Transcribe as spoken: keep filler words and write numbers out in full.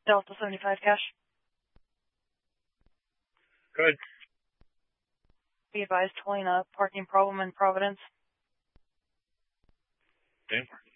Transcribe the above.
Delta seventy-five cash. Good. Be advised, towing a parking problem in Providence. Okay.